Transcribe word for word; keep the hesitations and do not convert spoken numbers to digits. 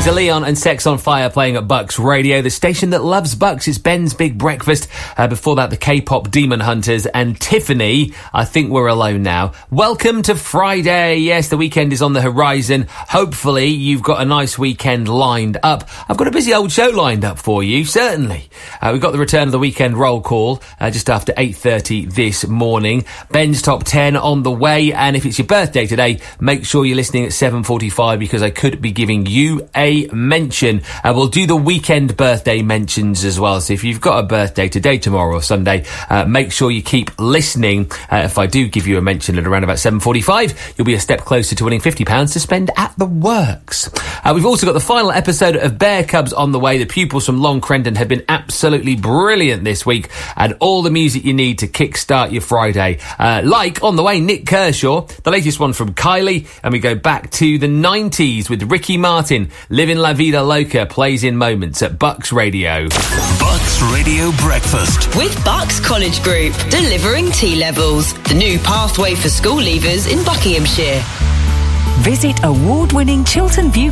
Kings of Leon and Sex on Fire playing at Bucks Radio, the station that loves Bucks. It's Ben's Big Breakfast. Uh, before that, the K-pop Demon Hunters and Tiffany. I think we're alone now. Welcome to Friday. Yes, the weekend is on the horizon. Hopefully, you've got a nice weekend lined up. I've got a busy old show lined up for you, certainly. Uh, we've got the return of the weekend roll call uh, just after eight thirty this morning. Ben's Top ten on the way, and if it's your birthday today, make sure you're listening at seven forty-five because I could be giving you a mention. Uh, we'll do the weekend birthday mentions as well, so if you've got a birthday today, tomorrow or Sunday, uh, make sure you keep listening. Uh, if I do give you a mention at around about seven forty-five, you'll be a step closer to winning fifty pounds to spend at the works. Uh, we've also got the final episode of Bear Cubs on the way. The pupils from Long Crendon have been absolutely brilliant this week, and all the music you need to kickstart your Friday. Uh, like, on the way, Nick Kershaw, the latest one from Kylie, and we go back to the nineties with Ricky Martin. Living La Vida Loca plays in moments at Bucks Radio. Bucks Radio Breakfast. With Bucks College Group, delivering T-levels. The new pathway for school leavers in Buckinghamshire. Visit award-winning Chiltern View